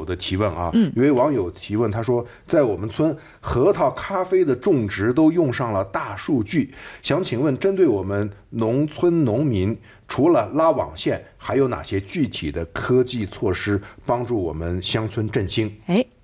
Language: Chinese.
的提问啊，有位网友提问，他说，在我们村核桃、咖啡的种植都用上了大数据，想请问，针对我们农村农民，除了拉网线，还有哪些具体的科技措施帮助我们乡村振兴？ 哎，